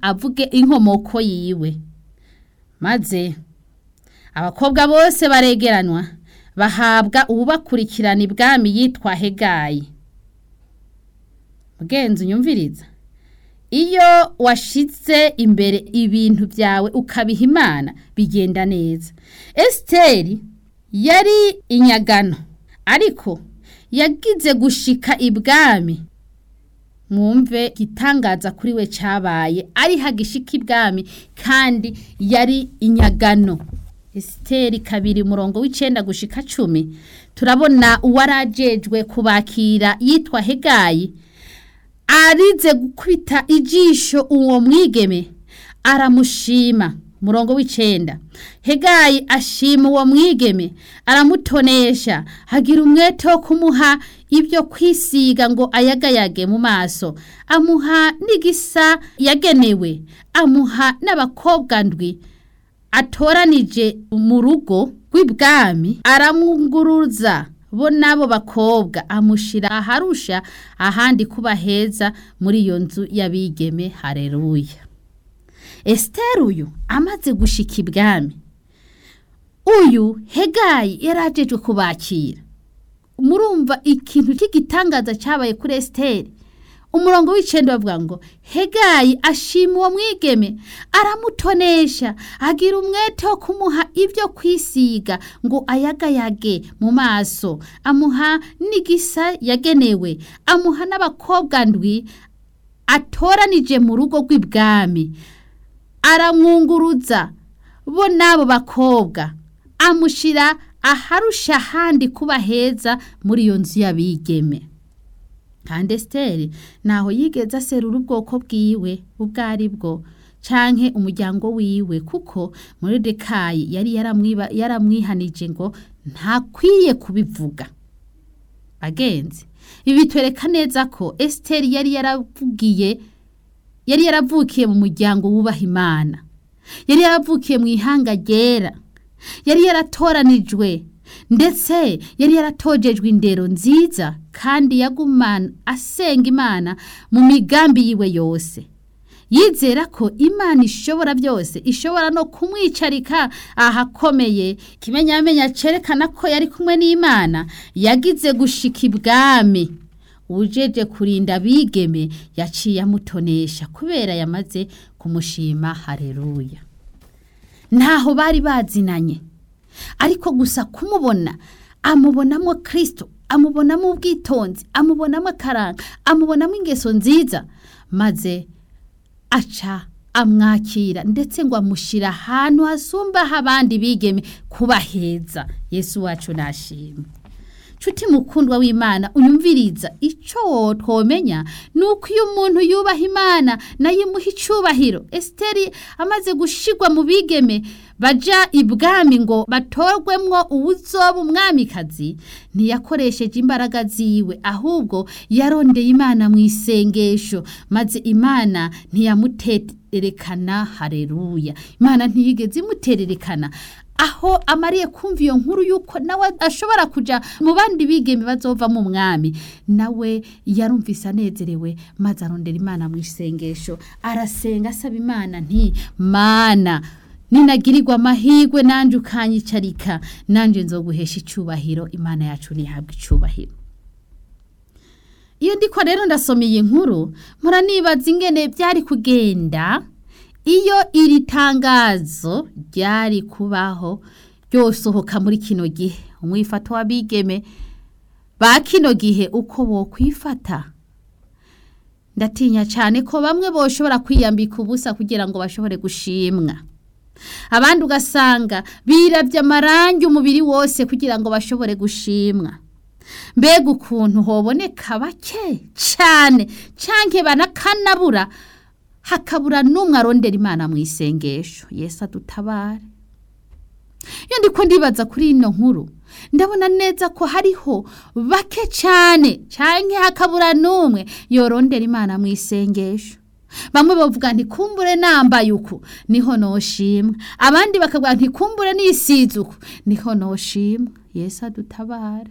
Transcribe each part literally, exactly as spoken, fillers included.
avuge inkomoko yiwe. Maze abakobwa bose baregeranwa bahabwa ububakurikirana ibwami yitwa Hegayi. Mugenzi unyumviriza, iyo washize imbere ibintu byawe ukabiha Imana bigenda neza. Esiteri yari inyagano ariko yagize gushika ibwami. Mwumve gitangaza kuri we cabaye ari hagishika ibwami kandi yari inyagano. Esiteri kabiri murongo w'icenda gushika cumi turabona uwarajejwe kubakira yitwa Hegayi arize gukubita ijisho uwo mwigeme aramushima. Murongo w'icenda Hegayi ashima uwo mwigeme aramutonesha hagira umwete wo kumuha ibyo kwisiga ngo ayagayage mu maso, amuha n'igisa yagenewe, amuha n'abakobwa ndwi atoranije mu rugo rw'ibwami, aramwunguruza bo nabo bakobwa amushira aharusha ahandi kuba heza muri iyo nzu y'abigeme. Haleluya. Esiteri uyu amaze gushika ibwami, uyu Hegayi yarajejwe kubakira. Murumva ikintu cy'igitangaza cyabaye kuri Esiteri. Umurongo w'icenda bavuga ngo Hegayi ashima uwo mwigeme aramutonesha agira umwete wo kumuha ibyo kwisiga ngo ayagayage mu maso, amuha n'igisa yagenewe, amuha n'abakobwa ndwi atoranije mu rugo rw'ibwami, aramwunguruza bo nabo bakobwa amushira aharusha handi kuba heza muri iyo nzu y'abigeme. Kandi Esiteri naho yigeze aserura ubwoko bwiwe ubwari bwo canke umuryango wiwe, kuko Moridekayi yari yaramwiba yaramwihanije ngo ntakwiye kubivuga. Bagenzi, ibi bitwereka neza ko Esiteri yari yaravugiye yari yaravukiye mu muryango wubaha Imana, yari yaravukiye mu ihanga ryera, yari yaratoranijwe ndetse yari yaratojejwe indero nziza, kandi yagumana asenga Imana mu migambi yiwe yose. Yizera ko Imana ishobora byose, ishobora no kumwicarika ahakomeye. Kimenyamenya cerekana ko yari kumwe n'Imana yagize gushika ibwami. Ujeje kurinda bigeme yaciye amutonesha kubera yamaze kumushima. Haleluya. Ntaho bari bazinanye, ariko gusa kumubona amubonamo Kristo, amubonamo ubwitonzi, amubonamo akaranga, amubonamo ingeso nziza, maze aca amwakira ndetse ngo amushira ahantu hasumba abandi bigeme kuba heza. Yesu wacu nashimwe. Cuti mukundwa w'Imana unyumviriza, ico twomenya nuko iyo umuntu yubaha Imana nayimuha icubahiro. Esiteri amaze gushigwa mu bigeme baja ibwami ngo batorwemwo uwuzoba umwamikazi, ntiyakoresheje imbaraga ziwe, ahubwo yarondeye Imana mu isengesho, maze Imana ntiyamutererekana. Haleluya. Imana ntiyigeze imutererekana. Aho amariye kumva iyo nkuru yuko nawe ashobora kuja mu bandi bigeme bazova mu mwami, nawe yarumvise anezerewe, maze arondera Imana mu isengesho, arasenga asaba Imana nti Mana, ninagirirwa amahirwe nanje ukanyicarika, nanje nzoguhesha icubahiro. Imana yacu nihabwa icubahiro. Iyo ndiko rero ndasoma iyi nkuru mpora nibaza ingene byari kugenda iyo iri tangazo ryari kubaho ryosohoka muri kino gihe. Umwifato w'abigeme ba kino gihe uko bo kwifata, ndatinya cyane ko bamwe boshobora kwiyambika ubusa kugira ngo bashobore gushimwa. Abandi ugasanga biravye amarangi umubiri wose kugira ngo bashobore gushimwa. Mbega ukuntu hoboneka bake cyane canke banakanabura, hakabura n'umwe arondera Imana mu isengesho. Yesu adutabare. Iyo ndiko ndibaza kuri ino nkuru, ndabona neza ko hariho bake cyane canke hakabura n'umwe yorondera Imana mu isengesho. Bamwe bavuga nti kumbure nambaye uku niho noshimwa, abandi bakavuga nti kumbure nisize uku niho noshimwa. Yesu adutabare.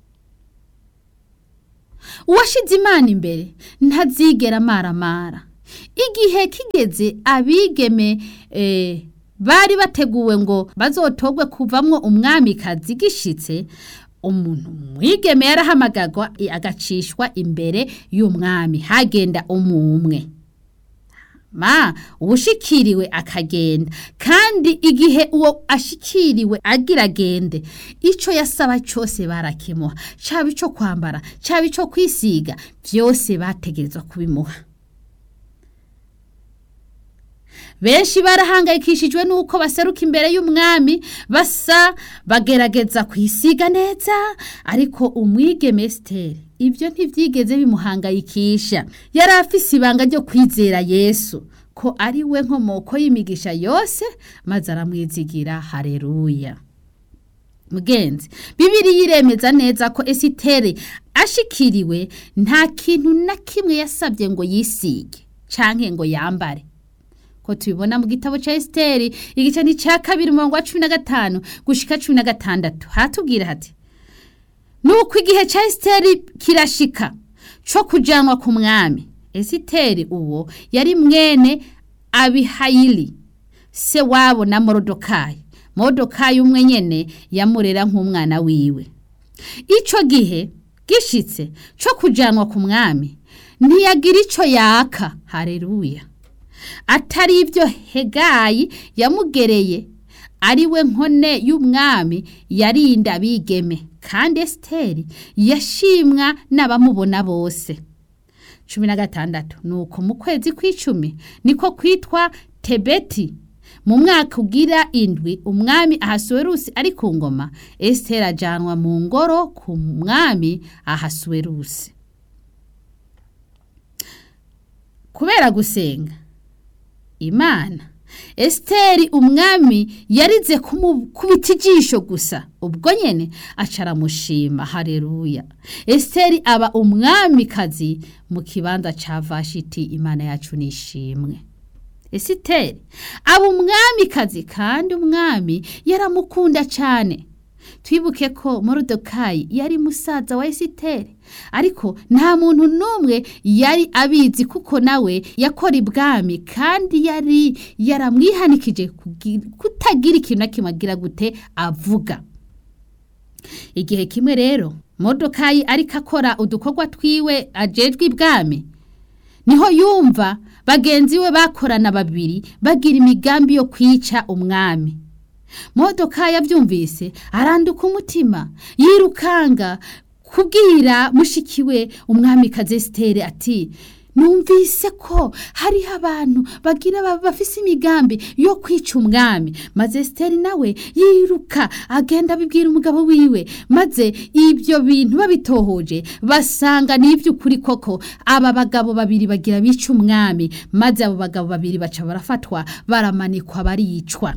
Uwashize Imana imbere ntazigera maramara. igihe kigeze abigeme eh, bari bateguwe ngo bazotogwe kuvamwo umwamikazi gishitse, umuntu mwigeme yarahamagagwa agacishwa imbere y'umwami, hagenda umumwe ma ubushikiriwe akagenda, kandi igihe uwo ashikiriwe agira gende ico yasaba cyose barakimuha, caba ico kwambara caba ico kwisiga byose bategerezwa kubimuha. Benshi barahangayikishijwe nuko baseruka imbere y'umwami basa bagerageza kwisiga neza, ariko umwigeme Esiteri ibyo ntivyigeze bimuhangayikisha. Yari afise ibanga ryo kwizera Yesu ko ari we nkomoko y'imigisha yose, maze aramwizigira. Haleluya. Mugenzi, Bibiliya iremeza neza ko Esiteri ashikiriwe nta kintu na kimwe yasabye ngo yisige canke ngo yambare, ko tubibona mu gitabo ca Esiteri igice ni ca kabiri umurongo wa cumi na gatanu gushika cumi na gatandatu. Hatubwira hati, nuko igihe ca Esiteri kirashika co kujanwa ku mwami. Esiteri uwo yari mwene Abihayili se wabo na Morodokayi. Morodokayi umwe nyene yamurera nk'umwana wiwe. Ico gihe gishitse co kujanwa ku mwami ntiyagira ico yaka. Haleluya. Atari ibyo Hegayi yamugereye ari we nkone y'umwami yarinda bigeme, kandi Esiteri yashimwa n'abamubona bose. cumi na gatandatu. Nuko mu kwezi kw'icumi niko kwitwa Tebeti, mu mwaka ugira indwi umwami Ahasuwerusi ari ku ngoma, Esiteri ajanwa mu ngoro ku mwami Ahasuwerusi. Kubera gusenga Imana, Esiteri umwami yarize kumukubita ijisho gusa, ubwo nyene acaramushima. Haleluya. Esiteri aba umwamikazi mu kibanza ca Vashiti. Imana yacu nishimwe. Esiteri aba umwamikazi, kandi umwami yaramukunda cane. Twibuke ko Morodokayi yari musaza wa Esiteri, ariko nta muntu numwe yari abizi kuko nawe yakora ibwami, kandi yari yaramwihanikije kutagira ikintu na kimwe agira gute avuga. Igihe kimwe rero Morodokayi ariko akora udukorwa twiwe ajejwe ibwami, niho yumva bagenzi we bakorana babiri bagira imigambi yo kwica umwami. Morodokayi avyumvise aranduka umutima, yirukanga kubwira mushikiwe umwamikazi Esiteri ati, numvise ko hari abantu bagira bafise imigambi yo kwica umwami. Maze Esiteri nawe yiruka agenda bibwira umugabo wiwe, maze ibyo bintu babitohoje basanga n'ivy'ukuri koko aba bagabo babiri bagira bica umwami, maze abo bagabo babiri baca barafatwa baramanikwa baricwa.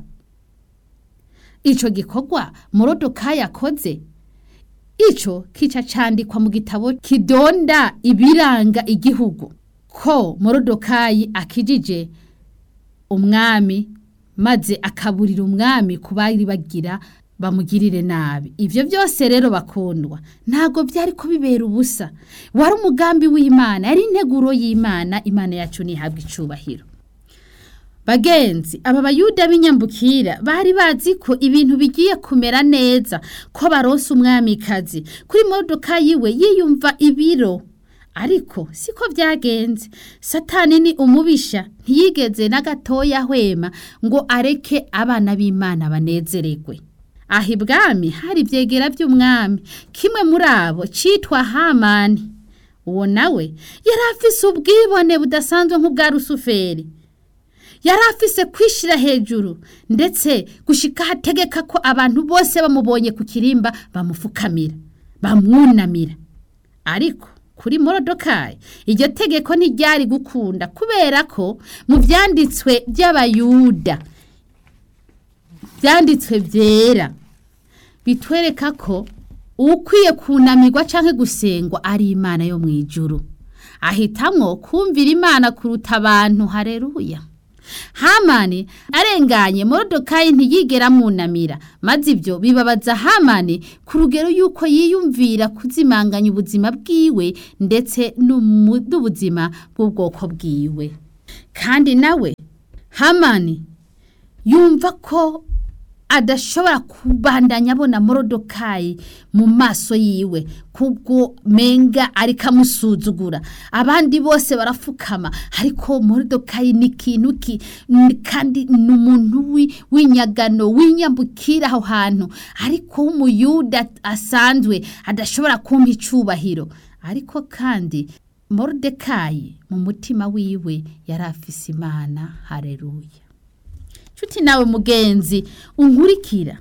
Ico gikorwa Morodokayi yakoze, ico kica candikwa mu gitabo kidonda ibiranga igihugu ko Morodokayi akijije umwami, maze akaburira umwami kubari bagira bamugirire nabi. Ivyo byose rero bakundwa ntago byari ko bibera ubusa, wari umugambi w'Imana, yari integuro y'Imana. Imana yacu nihabwa icubahiro. Bagenzi, aba bayuda b'inyambukira bari bazi ko ibintu bigiye kumera neza, ko baronse umwamikazi. Kuri Morodokayi we yiyumva ibiro, ariko siko byagenze. Satani ni umubisha, ntiyigeze na gatoya hwema ngo areke abana b'Imana banezeregwe. Aho ibwami hari ivyegera by'umwami, kimwe muri abo citwa Hamani. Uwo nawe yari afise ubwibone budasanzwe nk'ubwa Rusuferi. Yari afise kwishira hejuru, ndetse gushika hategeka ko abantu bose bamubonye ku kirimba bamufukamira, bamwunamira. Ariko kuri Morodokayi iryo tegeko ntiryari gukunda, kubera ko mu vyanditswe by'abayuda, byanditswe vyera, bitwereka ko ukwiye kunamirwa canke gusengwa ari Imana yo mwijuru. Ahitamwo kumvira Imana kuruta abantu. Haleluya. Hamani arenganye Morodokayi ntiyigera munamira, maze ibyo bibabaza Hamani ku rugero yuko yiyumvira kuzimanganya ubuzima bwiwe ndetse n'ubuzima bw'ubwoko bwiwe. kandi nawe Hamani yumva ko adashobora kubandanya abona Morodekayi mu maso yiwe kubwo menga ariko amusuzugura. Abandi bose barafukama, ariko Morodekayi ni ikintu ki kandi ni umuntu w'inyagano w'inyambukira aho hantu, ariko w'umuyuda asanzwe adashobora kumpa icubahiro. Ariko kandi Morodekayi mu mutima wiwe yari afise Imana. Haleluya. Chuti nawe mugenzi unkurikira,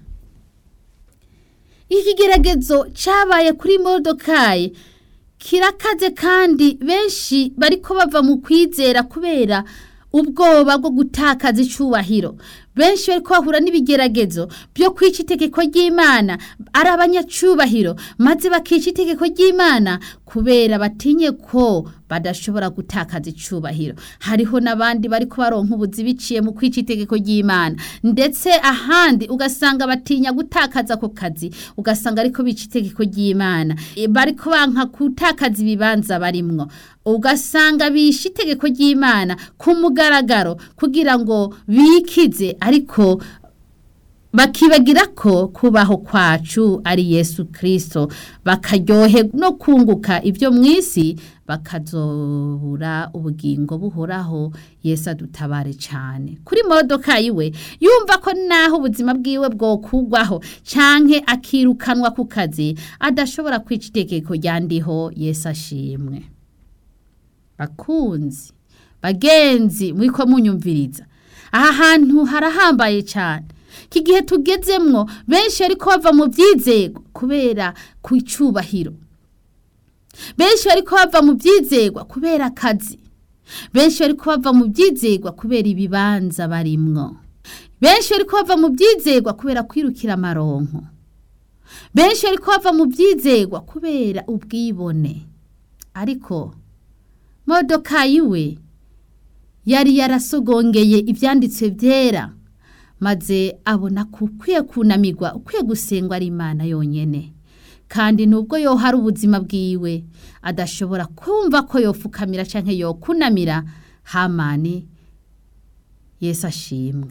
ikigeragezo cabaye kuri Morodekayi kirakaze, kandi benshi bariko bava mu kwizera kubera ubwoba bwo gutakaza icubahiro. Benshi bariko bahura n'ibigeragezo byo kwica itegeko ry'Imana, ari abanyacubahiro, maze bakica itegeko ry'Imana kubera batinye ko badashobora gutakaza icubahiro. Hariho nabandi bariko baronka ubuzi biciye mu kwica itegeko ry'Imana, ndetse ahandi ugasanga batinya gutakaza ko kazi, ugasanga ariko bica itegeko ry'Imana, bariko banka gutakaza ibibanza barimwo, ugasanga bisha itegeko ry'Imana ku mugaragaro kugira ngo bikize, ariko bakibagira ko kubaho kwacu ari Yesu Kristo, bakaryohe no kunguka ibyo mwisi, bakazobura ubugingo buhoraho. Yesu adutabare cyane. Kuri Morodekayi we yumva ko naho ubuzima bwiwe bwo kugwaho canke akirukanwa ku kazi, adashobora kwica itegeko ryandiho. Yesu ashimwe. Bakunzi bagenzi mwiko munyumviriza, aha hantu harahambaye cyane. Kigihe tugezemwo benshi ariko bava mu byizego kubera kwicubahiro, benshi ariko bava mu byizegwa kubera kazi, benshi ariko bava mu byizegwa kubera ibibanza barimwo, benshi ariko bava mu byizegwa kubera kwirukira amaronko, benshi ariko bava mu byizegwa kubera ubwibone. Ariko Morodekayi we yari yarasogongeye ibyanditswe byera, maze abona ko ukwiye kunamigwa, ukwiye gusengwa ari Imana yonyene. Kandi nubwo yo hari ubuzima bwiwe adashobora kumva ko yofukamira canke yo kunamira Hamani. Yesu ashimwe.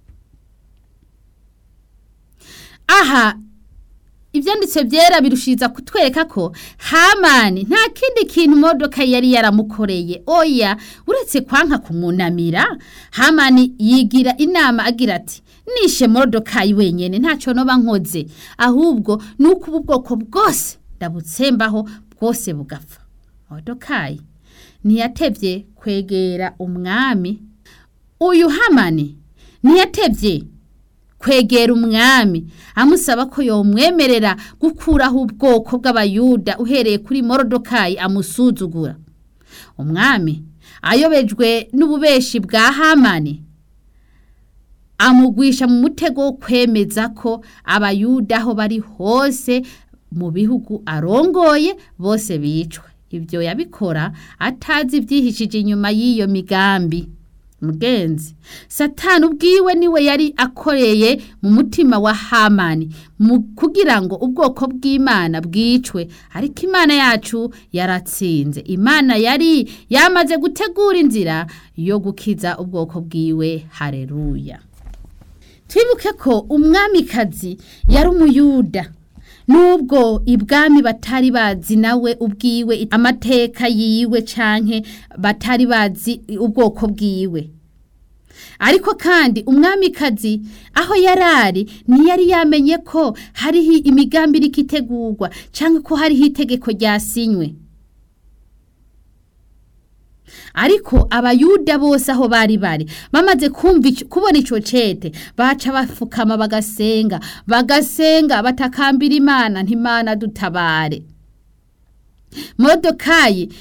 Aha ibyanditswe byera birushiza kutwereka ko Hamani nta kindi kintu Morodekayi yari yaramukoreye, oya uretse kwanka kumunamira. Hamani yigira inama agira ati, nishe Morodekayi wenyene ntaco no bankoze, ahubwo nuko ubwoko bwose ndabutsembaho bwose bugapfa. Morodekayi ntiyatevye kwegera umwami. Uyu Hamani ntiyatevye kwegera umwami amusaba ko yomwemerera gukuraho ubwoko bw'abayuda uhereye kuri Morodekayi amusuzugura. Umwami ayobejwe n'ububeshi bwa Hamani amugwisha mu mutego wo kwemeza ko abayuda aho bari hose mu bihugu arongoye bose bicwa. Ibyo yabikora atazi ibyihishije inyuma y'iyo migambi. Mugenzi, Satani ubwiwe niwe yari akoreye mu mutima wa Hamani kugira ngo ubwoko bw'Imana bwicwe, ariko Imana yacu yaratsinze. Imana yari yamaze gutegura inzira yo gukiza ubwoko bwiwe. Haleluya. Twibuke ko umwamikazi yari umuyuda, nubwo ibwami batari bazi nawe ubwiwe amateka yiwe canke batari bazi ubwoko bwiwe. Ariko kandi umwamikazi aho yarari ntiyari yamenye ko hariho imigambi ikitegurwa canke ko hariho itegeko ryasinywe. Ariko abayuda bose aho bari bari bamaze kumva kubona ico cete, baca bafukama bagasenga bagasenga batakambira Imana, ntimana dutabare. Morodekayi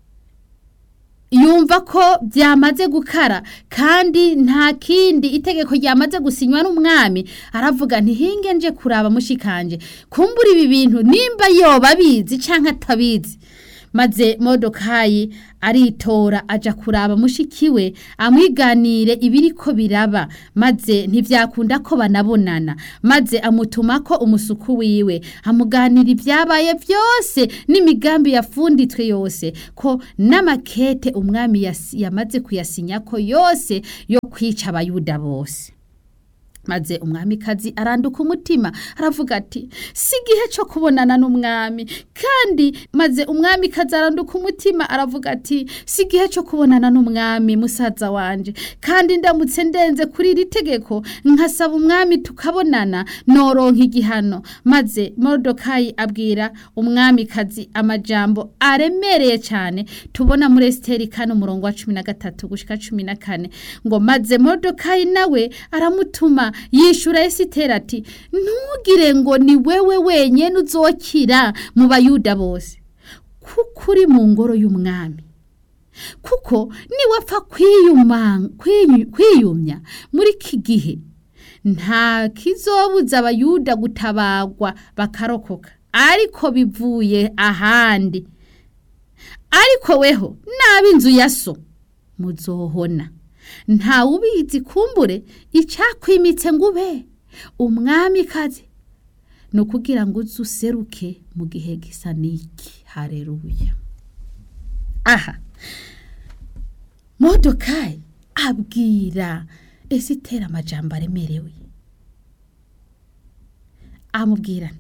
yumva ko byamaze gukara kandi nta kindi itegeko ryamaze gusinywa n'umwami, aravuga nti hinge nje kuraba mushikanje kumbura ibi bintu nimba yoba bizi canke atabizi, maze Modokayi aritora aja kuraba mushikiwe amwiganire ibiriko biraba, maze ntivyakunda ko banabonana, maze amutuma ko umusuku wiwe amuganira ibyabaye byose n'imigambi yafunditswe yose, ko n'amakete umwami yamaze kuyasinya ko yose yo kwica abayuda bose. Maze umwamikazi aranduka umutima aravuga ati si gihe cyo kubonana n'umwami, kandi maze umwamikazi aranduka umutima aravuga ati si gihe cyo kubonana n'umwami musaza wanje, kandi ndamutse ndenze kuri iri tegeko nkasaba umwami tukabonana noronka igihano. Maze Modokayi abwira umwamikazi amajambo aremereye cyane tubona muri Esiteri kane umurongo wa cumi na gatatu gushika cumi na kane ngo maze Modokayi nawe aramutuma yishura Esiteri ati ntugire ngo ni wewe wenyene uzokira mu bayuda bose, kuko uri mu ngoro y'umwami, kuko niwapfa kwiyuma kwiyumya muri iki gihe nta kizobuza abayuda gutabagwa bakarokoka, ariko bivuye ahandi. Ariko weho n'ab'inzu ya so muzohona, nta ubizi kumbure icakwimitse ngube umwamikazi, no kugira ngo uzuseruke mu gihe gisa niki. Haleluya. Aha Modokayi abwira Esiteri amajambo aremerewe, amubwira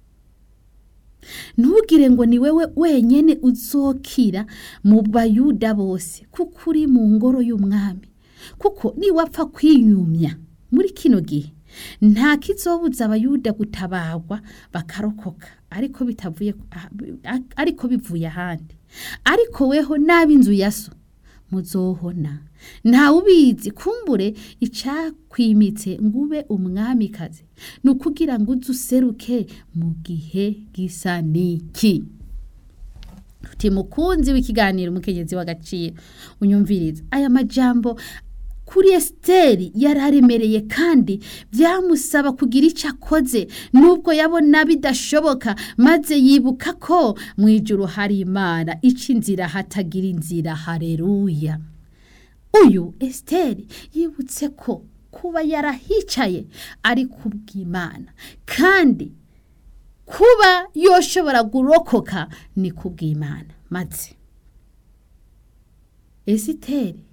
ntugire ngo ni wewe wenyene uzokira mu bayuda bose, kuko uri mu ngoro y'umwami, kuko niwapfa kwiyumya muri kino gihe nta kizobuza abayuda gutabagwa bakarokoka, ariko bitavuye ariko bivuye ahandi. Ariko weho n'ab'inzu ya so muzohona, nta ubizi kumbure icakwimitse ngube umwamikazi, nukugira ngo uzuseruke mu gihe gisa niki. Uti mukunzi w'ikiganiro umukenyezi w'agaciro unyumviriza aya majambo kuri Esiteri yararemereye, kandi byamusaba kugira icyo akoze nubwo yabona bidashoboka, maze yibuka ko mu ijuru hari Imana ica inzira hatagira inzira. Haleluya. Uyu Esiteri yibutse ko kuba yarahicaye ari kubw'Imana, kandi kuba yoshobora gurokoka ni kubw'Imana. Maze Esiteri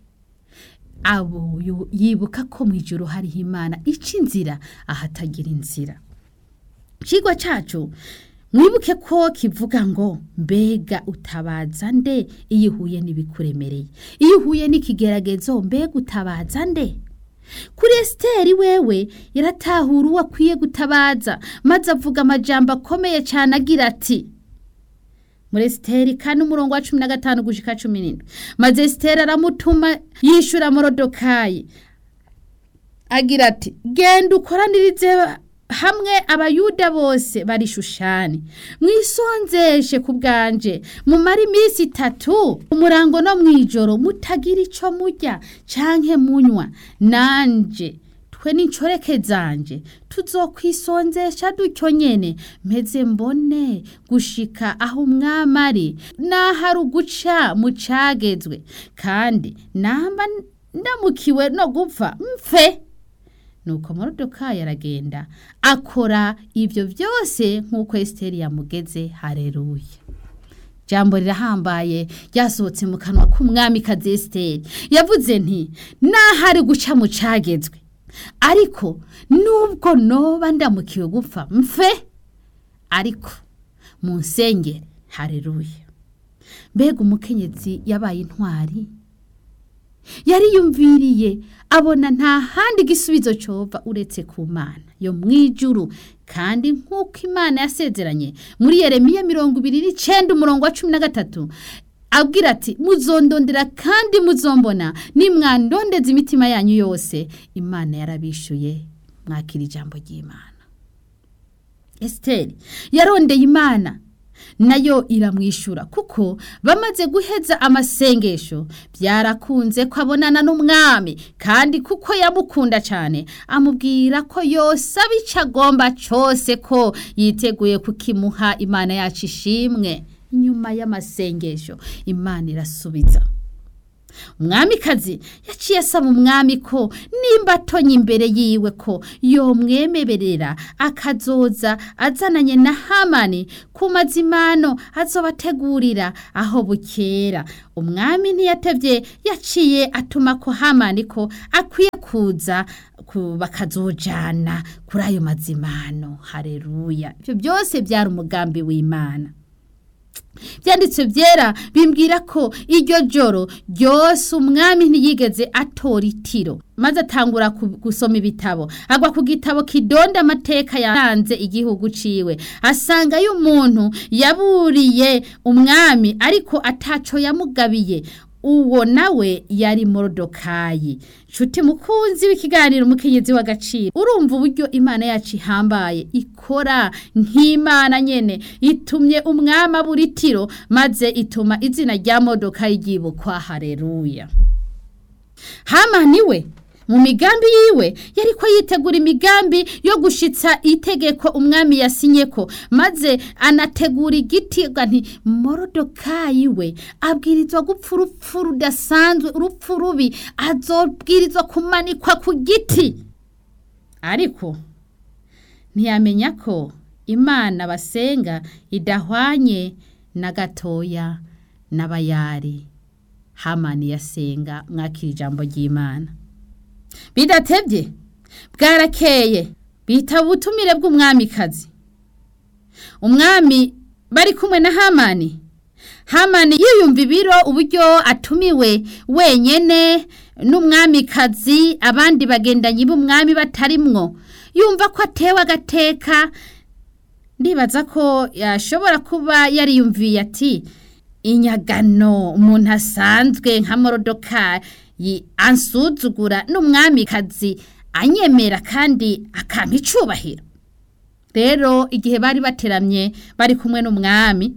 abo yibuka ko mu ijuru hari Imana ica inzira ahatagira inzira. Cigwa cacu mwibuke ko kivuga ngo mbega utabaza nde iyo uhuye n'ibikuremereye, iyo uhuye n'ikigeragezo mbega utabaza nde. Kuri Esiteri wewe yaratahura uwo akwiye gutabaza, maze avuga amajambo akomeye cyane agira ati muri Esiteri kane umurongo wa cumi na gatanu gushika cumi n'indwi, maze Esiteri aramutuma yishura Modokayi agira ati genda ukoranirize hamwe abayuda bose bari Shushani, mwisonzeshe ku bwanje mumara iminsi itatu umurango no mwijoro mutagira ico murya canke munywa, nanje twe n'incoreke zanje tuzokwisonzesha dutyo nyene, mpeze mbone gushika aho umwami ari n'ahari uguca mu cagezwe, kandi namba ndamukiwe no gupfa mfe. Nuko Modokayi aragenda akora ibyo byose nk'uko Esiteri yamugeze. Haleluya. Jambo rirahambaye ryasohotse mu kanwa k'umwamikazi Esiteri, yavuze nti n'ahari guca mu cagezwe, ariko nubwo noba ndamukiwe gupfa mfe, ariko munsengere. Haleluya. Mbega umukenyezi yabaye intwari, yari yumviriye abona nta handi gisubizo cova uretse ku Mana yo mwijuru, kandi nk'uko Imana yasezeranye muri Yeremiya mirongo ibiri n'icenda umurongo wa cumi na gatatu abwira ati muzondondera kandi muzombona nimwandondeza imitima yanyu yose. Imana yarabishuye, mwakira ijambo ry'Imana. Esiteri yarondeye Imana nayo iramwishura, kuko bamaze guheza amasengesho byarakunze ko abonana n'umwami, kandi kuko yamukunda cyane amubwira ko yose abicagomba cyose ko yiteguye kukimuha. Imana yacu ishimwe. inyuma y'amasengesho Imana irasubiza. Umwamikazi yaciye asaba umwami ko nimba atonye imbere yiwe ko yomwemerera akazoza azananye na Hamani ku mazimano azobategurira aho bukera. Umwami ntiyatevye, yaciye atuma ko Hamani ko akwiye kuza bakazojana kuri ayo mazimano. Haleluya! Ibyo byose byari umugambi w'Imana. Byanditse byera bimbwira ko iryo joro ryose umwami ntiyigeze atora itiro, maze atangura gusoma ibitabo, agwa ku gitabo kidonda amateka yaranze igihugu ciwe, asanga y'umuntu yaburiye umwami ariko ataco yamugabiye. Uwo nawe yari Morodokayi. Nshuti mukunzi w'ikiganiro umukenyezi w'agaciro, urumva uburyo Imana yacu ihambaye ikora nk'Imana nyene. Itumye umwami aburitiro maze ituma izina rya Morodokayi ryibukwa. Haleluya! Hamani we mu migambi yiwe yariko yitegura imigambi yo gushitsa itegeko umwami yasinyeko, maze anategura igiti nti Morodokayi we abwirizwa gupfa urupfu rudasanzwe, urupfu rubi, azobwirizwa kumanikwa ku giti. Ariko ntiyamenya ko Imana basenga idahwanye na gatoya n'abayari Hamani yasenga. Mwakira ijambo ry'Imana. Bidatevye bwarakeye bita ubutumire bw'umwamikazi. Umwami bari kumwe na Hamani. Hamani yiyumva ibiro uburyo atumiwe wenyene n'umwamikazi, abandi bagendanyi b'umwami batarimwo, yumva ko atewe agateka. Ndibaza ko yashobora kuba yariyumviye ati inyagano umuntu asanzwe nka Morodokayi ansuzugura n'umwamikazi anyemera kandi akampa icubahiro. Rero igihe bari bateramye bari kumwe n'umwami,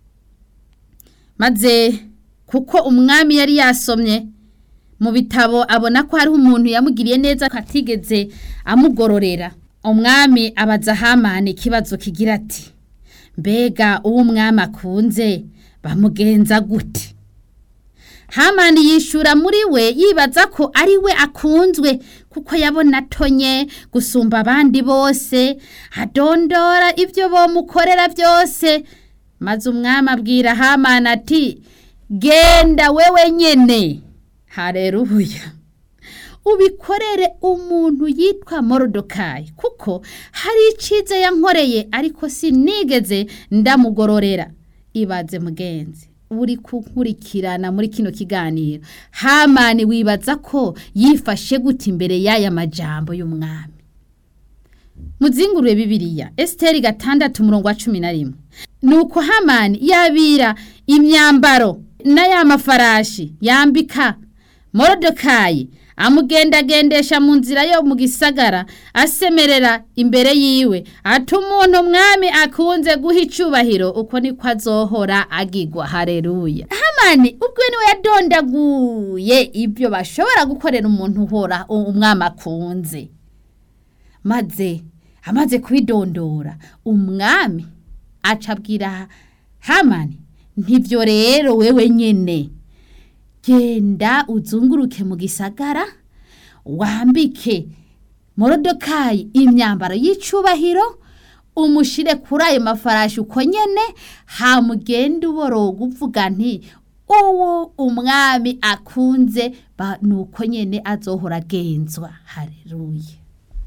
maze kuko umwami yari yasomye mu bitabo abona ko hari umuntu yamugiriye neza ko atigeze amugororera, umwami abaza Hamani ikibazo kigira ati mbega uwo umwami akunze bamugenza gute? Hamani yishura muri we yibaza ko ari we akunzwe kuko yabona atonye gusumba abandi bose, adondora ibyo bomukorera byose. Maze umwami abwira Hamani ati genda wewe nyene, haleluya, ubikorere umuntu yitwa Morodokayi, kuko hari icize yankoreye ariko sinigeze ndamugororera. Ibaze mugenzi uri kunkurikirana muri kino kiganiro, Hamani wibaza ko yifashe gute imbere y'aya majambo y'umwami? Muzingurure Bibiliya, Esteri gatandatu umurongo wa cumi na rimwe. Nuko Hamani yabira imyambaro na ya mafarashi yambika Morodokayi, amugendagendesha mu nzira yo mu gisagara, asemerera imbere yiwe ati umuntu umwami akunze guha icubahiro uko niko azohora agigwa. Haleluya! Hamani ubwo niwe yadondaguye ibyo bashobora gukorera umuntu uhora umwami akunze. Maze amaze kubidondora, umwami acabwira Hamani ntivyo rero wewe nyene, genda uzunguruke mu gisagara wambike Morodokayi imyambaro y'icubahiro, umushire kuri ayo mafarashi uko nyene, hamugenda uboroga uvuga nti uwo umwami akunze nuko nyene azohora agenzwa. Haleluya!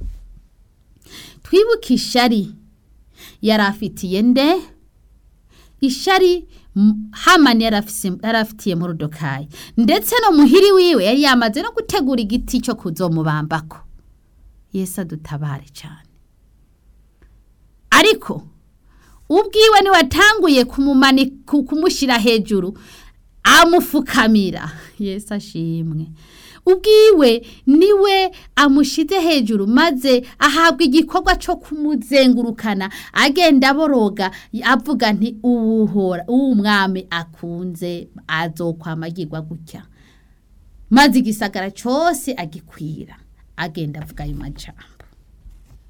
Twibuke ishari yarafitiye nde? Ishari Hamani yarafitiye Morodokayi, ndetse no muhiri wiwe yari yamaze no gutegura igiti cyo kuzomubambako. Yesu adutabare cyane. Ariko ubwiwe ni watanguye kumumanika kumushira hejuru amufukamira. Yesu ashimwe. Ubwiwe niwe amushize hejuru maze ahabwa igikorwa cyo kumuzengurukana, agenda boroga avuga nti uwuhora uwumwami akunze azokwamagirwa gutya. Maze igisagara cyose agikwira agenda avuga ayo majambo.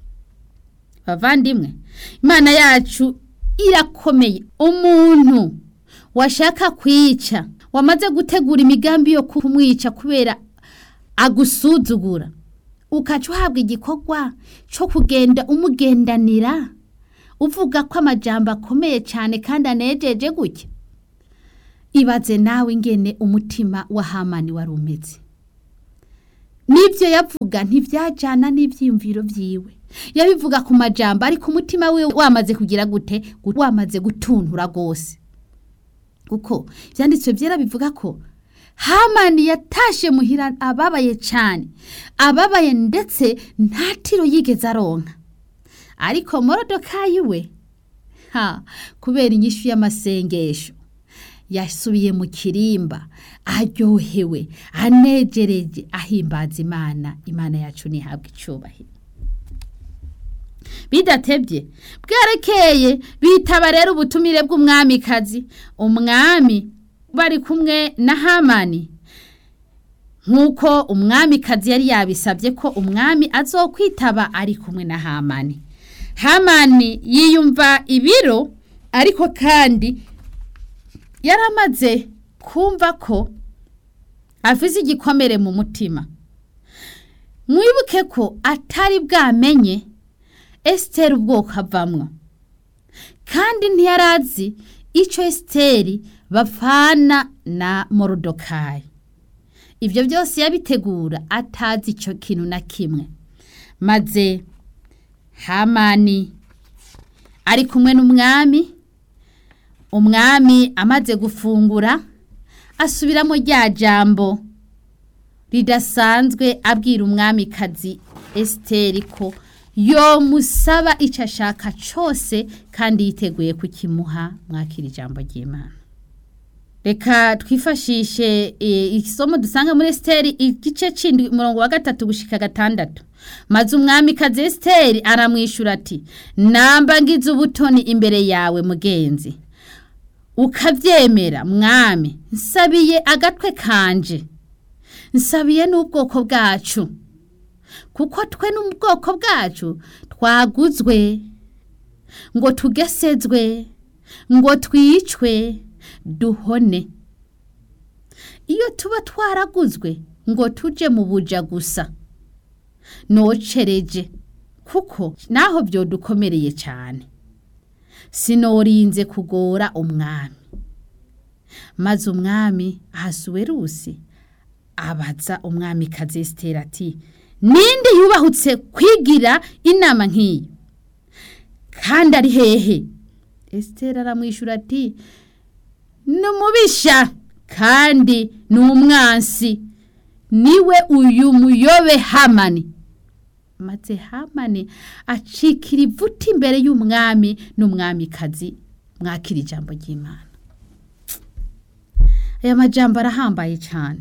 Bavandimwe, Imana yacu irakomeye. Umuntu washaka kwica, wamaze gutegura imigambi yo kumwica kubera agusuzugura, ukaca uhabwa igikorwa cyo kugenda umugendanira uvuga ko amajambo akomeye cyane kandi anejeje gutya. Ibaze nawe ingene umutima wa Hamani wari umeze. Nibyo yavuga ntibyajana n'ibyiyumviro byiwe, yabivuga ku majambo ariko umutima we wamaze kugira gute, wamaze gutuntura gose. Kuko byanditswe byera bivuga ko Hamani yatashe muhira ababaye cyane, ababaye ndetse nta tiro yigeze aronka. Ariko Morodekayi we ha kubera inyishu y'amasengesho yasubiye mu kirimba, aryohewe, anejereje, ahimbaza Imana. Imana yacu nihabwa icubahiro. Bidatebye bwarekeye bitaba rero ubutumire bw'umwamikazi. Umwami bari kumwe na Hamani, nkuko umwamikazi yari yabisabye ko umwami azokwitaba ari kumwe na Hamani. Hamani yiyumva ibiro, ariko kandi yaramaze kumva ko afise igikomere mu mutima. Mwibuke ko atari bwamenye Esiteri ubwoko avamwo, kandi ntiyarazi ico Esiteri bafana na Morodekayi. Ivyo byose yabitegura atazi ico kintu na kimwe. Maze Hamani ari kumwe n'umwami, umwami amaze gufungura asubiramo rya jambo ridasanzwe abwira umwamikazi Esiteri ko yo musaba icyo ashaka cyose kandi yiteguye kukimuha. Mwakira ijambo ry'Imana. Reka twifashishe isomo dusanga muri Esiteri igice c'indwi umurongo wa gatatu gushika gatandatu. Maze umwamikazi Esiteri aramwishura ati, namba ngize ubutoni imbere yawe mugenzi, ukavyemera mwami, nsabiye agatwe kanje, nsabiye n'ubwoko bwacu, kuko twe n'ubwoko bwacu twaguzwe ngo tugesezwe, ngo twicwe duhone. Iyo tuba twaraguzwe ngo tuje mu buja gusa, nocereje, kuko naho byo dukomereye cyane, sinorinze kugora umwami. Maze umwami Ahasuwerusi abaza umwamikazi Esiteri ati, ninde yubahutse kwigira inama nk'iyi, kandi ari hehe? Esiteri aramwishura ati, numubisha kandi numwansi, niwe uyu muyobe Hamani. Maze Hamani acikira ivuta imbere y'umwami n'umwamikazi. Mwakira ijambo ry'Imana. Aya majambo arahambaye cyane.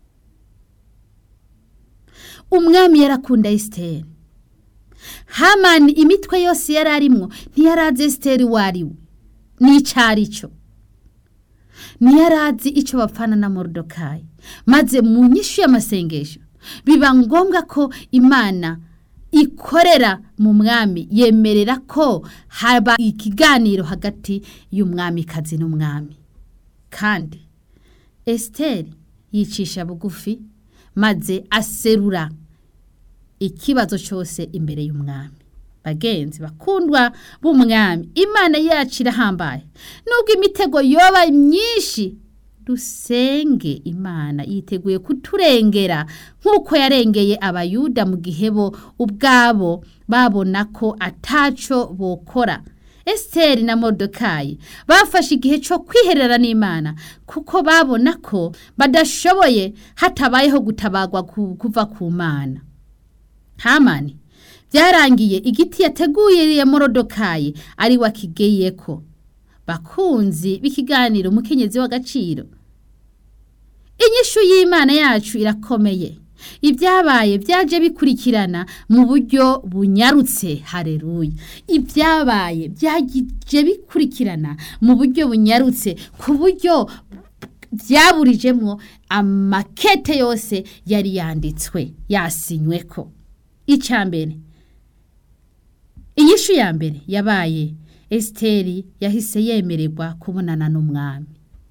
Umwami yarakunda Esiteri. Hamani imitwe yose yararimwo ntiyarazi Esiteri wariwe n'icari cyo, ntiyarazi ico bapfana na Morodekayi. Maze mu nyishu y'amasengesho biba ngombwa ko Imana ikorera mu mwami, yemerera ko haba ikiganiro hagati y'umwamikazi n'umwami. Kandi Esiteri yicisha bugufi, maze aserura ikibazo cyose imbere y'umwami. Bagenzi bakundwa b'umwami, Imana yacu irahambaye. Nubwo imitego yoba myinshi, dusenge Imana yiteguye kuturengera nkuko yarengeye abayuda mu gihebo ubwabo babona ko ataco bokora. Esiteri na Morodekayi bafashe igihe cyo kwiherera n'Imana kuko babona ko badashoboye hatabayeho gutabagwa kuva ku Mana. Hamani byarangiye igiti yateguriye Morodekayi ari wakigeyeko. Bakunzi b'ikiganiro mukenyezi w'agaciro, inyishu y'Imana yacu irakomeye. Ibyabaye byaje bikurikirana mu buryo bunyarutse. Haleluya. Ibyabaye byaje bikurikirana mu buryo bunyarutse, ku buryo byaburijemwo amakete yose yari yanditswe yasinyweko. Icambere, inyishu ya mbere yabaye Esiteri yahise yemererwa kubonana n'umwami.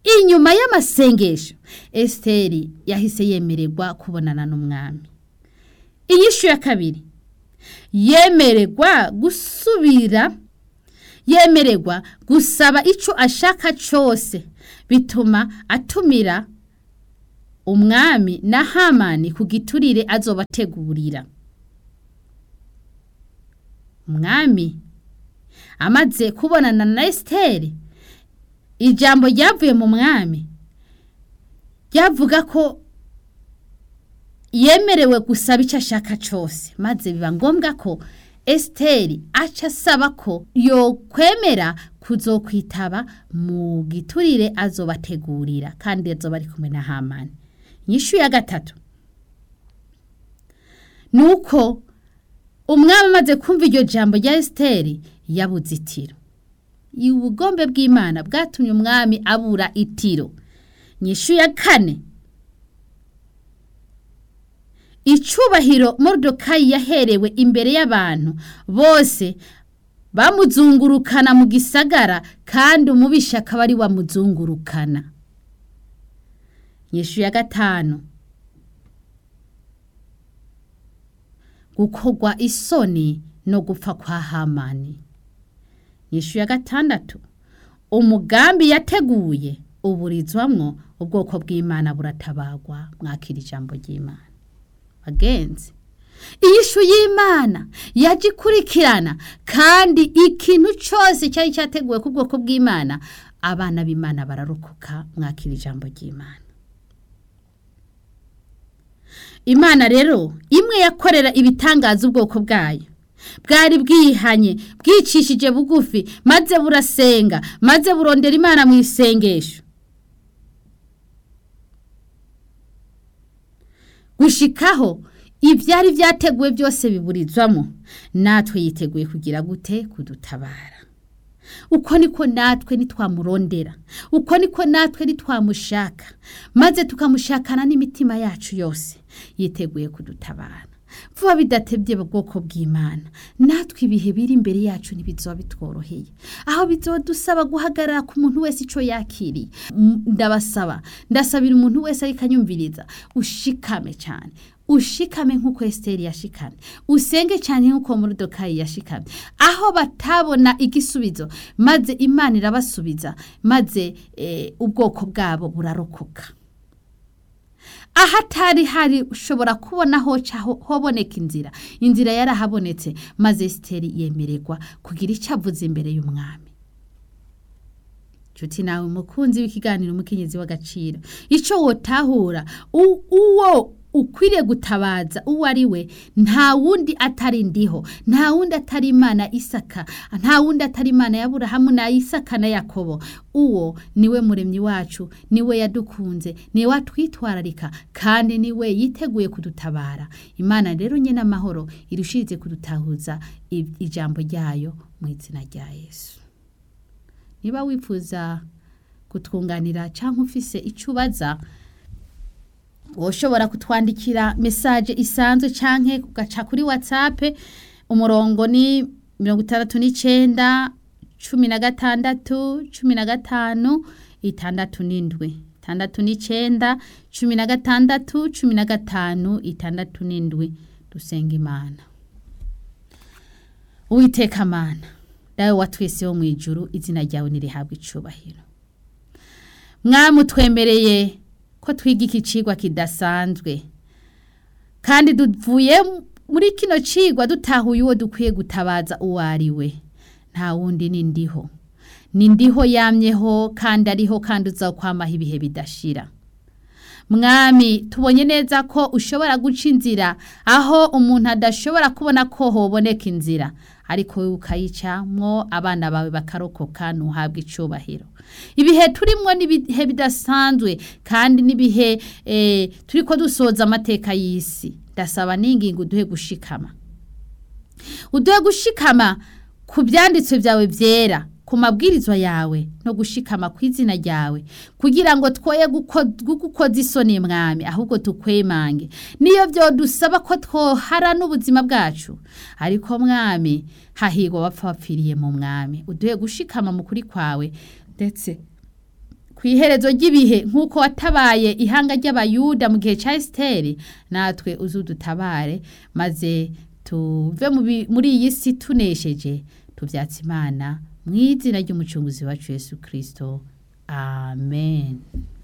inyuma y'amasengesho Esiteri yahise yemererwa kubonana n'umwami. Inyishu ya kabiri, yemererwa gusubira yemererwa gusaba ico ashaka cyose, bituma atumira umwami na Hamani ku giturire azobategurira. Umwami amaze kubonana na Esiteri, ijambo ryavuye mu mwami ryavuga ko yemerewe gusaba icyo ashaka cyose, maze biba ngombwa ko Esiteri aca asaba ko yo kwemera kuzokwitaba mu giturire azobategurira, kandi azoba ari kumwe na Hamani. Inyishu ya gatatu, nuko umwami amaze kumva iryo jambo rya Esiteri yabuze itiro. Ubugombe bw'Imana bwatumye umwami abura itiro. Inyishu ya kane, icubahiro Moridekayi yaherewe imbere y'abantu bose bamuzungurukana mu gisagara, kandi umubisha akaba ari wamuzungurukana. Inyishu ya gatanu, gukorwa isoni no gupfa kwa Hamani. Inyishu ya gatandatu, umugambi yateguye uburizwamwo, ubwoko bw'Imana buratabagwa. Mwakira ijambo ry'Imana. Bagenzi, inyishu y'Imana yaje kurikirana, kandi ikintu cyose cyari cyateguwe ku bwoko bw'Imana, abana b'Imana bararokoka. Mwakira ijambo ry'Imana. Imana rero imwe yakorera ibitangaza ubwoko bwayo, bwari bwihanye bwicishije bugufi, maze burasenga, maze burondera Imana mu isengesho. Gushikaho ivyari vyateguwe byose biburizwamo, natwe yiteguye kugira gute? Kudutabara. Uko niko natwe nitwamurondera, uko niko natwe nitwamushaka, maze tukamushakana n'imitima yacu yose, yiteguye kudutabara. Vuba bidatebye bwoko bw'Imana, natwe ibihe biri imbere yacu ntibizoba bitworoheye, aho bizodusaba guhagarara ku muntu wese ico yakiriye. Ndabasaba, ndasabira umuntu wese ari kanyumviriza, ushikame cyane, ushikame nk'uko Esiteri yashikame, usenge cyane nk'uko Moridekayi yashikame, aho batabona igisubizo, maze Imana irabasubiza, maze e, ubwoko bwabo burarokoka. Ahatari hari ushobora kubona ho hoboneka inzira, inzira yarahabonetse, maze Esiteri yemererwa kugira icyo avuze imbere y'umwami. Nshuti nawe mukunzi w'ikiganiro umukenyezi w'agaciro, ico wotahura uwo ukwiriye gutabaza uwo ari we, nta wundi atari ndiho, nta wundi atari Imana Isaka, nta wundi atari Imana ya Aburahamu na Isaka na Yakobo. Uwo niwe muremyi wacu, niwe yadukunze, niwe atwitwararika, kandi niwe yiteguye kudutabara. Imana rero nyene amahoro irushirize kudutahuza ijambo ryayo mu izina rya Yesu. Niba wifuza kutwunganira canke ufise icubaza, woshobora kutwandikira message isanzwe canke ugaca kuri WhatsApp. Umurongo ni mirongo itandatu n'icenda cumi na gatandatu cumi na gatanu itandatu n'indwi, itandatu n'icenda cumi na gatandatu cumi na gatanu itandatu n'indwi. Dusenga Imana. Uwiteka Mana, dawe watwese wo mwijuru, izina ryawe nirihabwe icubahiro. Mwami utwemereye ko twiga iki cigwa kidasanzwe, kandi duvuye muri kino cigwa dutahuye uwo dukwiye gutabaza uwo ari we. Nta wundi ni ndiho, ni ndiho yamyeho kandi ariho, kandi uzakwamaho ibihe bidashira. Mwami, tubonye neza ko ushobora guca inzira aho umuntu adashobora kubona ko hoboneka inzira, ariko wewe ukayicamwo, abana bawe bakarokoka, nuhabwe icubahiro. Ibihe turimwo nibihe bidasanzwe, kandi nibihe eh, turiko dusoza amateka y'isi. Ndasaba ningingo duhe gushikama, uduhe gushikama ku byanditswe byawe vyera, ku mabwirizwa yawe, no gushikama kw'izina ryawe, kugira ngo twoye gukoza isoni Mwami, ahubwo tukwemange. Niyo byo dusaba ko twohara n'ubuzima bwacu, ariko Mwami, hahirwa bapfa bapfiriye mu Mwami. Uduhe gushikama mu kuri kwawe, ndetse ku iherezo ry'ibihe nk'uko watabaye ihanga ry'abayuda mu gihe cya Esiteri, natwe uzudutabare maze tuve muri iyi si tunesheje, tuvyatse Imana mu izina ry'umucunguzi wacu Yesu Kristo. Amen.